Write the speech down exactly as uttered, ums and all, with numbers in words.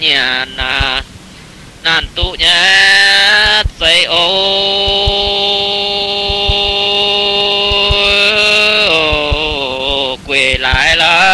nhà na nan tu nhé xây ô quỳ lại là